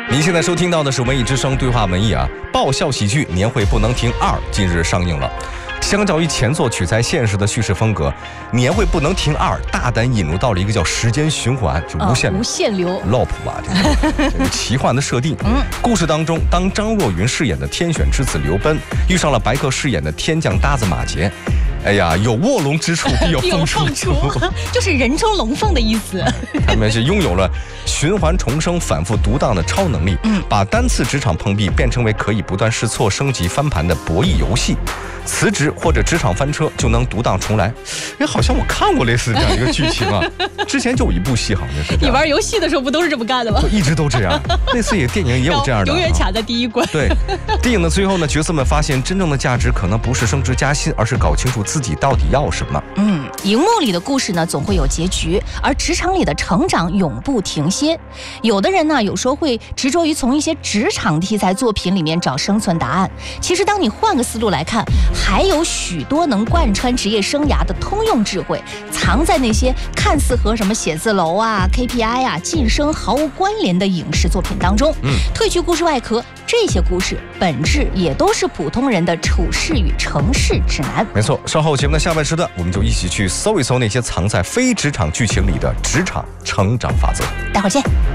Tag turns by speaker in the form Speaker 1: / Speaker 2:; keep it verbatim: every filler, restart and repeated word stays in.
Speaker 1: 您现在收听到的是文艺之声对话文艺啊，爆笑喜剧《年会不能停二》近日上映了。相较于前作取材现实的叙事风格，《年会不能停二》大胆引入到了一个叫时间循环，就无限流、
Speaker 2: 哦、无限流
Speaker 1: 老谱啊，这个这个奇幻的设定。嗯，故事当中，当张若昀饰演的天选之子刘奔遇上了白客饰演的天降搭子马杰。哎呀，有卧龙之处必有凤雏之处，
Speaker 2: 就是人中龙凤的意思。
Speaker 1: 他们是拥有了循环重生、反复独当的超能力，嗯，把单次职场碰壁变成为可以不断试错、升级、翻盘的博弈游戏。辞职或者职场翻车就能独当重来。哎，好像我看过类似这样一个剧情啊，之前就有一部戏好像是这样。
Speaker 2: 你玩游戏的时候不都是这么干的吗？
Speaker 1: 一直都这样，类似也电影也有这样的，
Speaker 2: 永远卡在第一关。
Speaker 1: 对，电影的最后呢，角色们发现真正的价值可能不是升职加薪，而是搞清楚自己到底要什么。
Speaker 2: 嗯，荧幕里的故事呢总会有结局，而职场里的成长永不停歇。有的人呢有时候会执着于从一些职场题材作品里面找生存答案，其实当你换个思路来看，还有许多能贯穿职业生涯的通用智慧，藏在那些看似和什么写字楼啊、K P I 啊、晋升毫无关联的影视作品当中。嗯，褪去故事外壳，这些故事本质也都是普通人的处事与成事指南。
Speaker 1: 没错，稍后节目的下半时段，我们就一起去搜一搜那些藏在非职场剧情里的职场成长法则。
Speaker 2: 待会儿见。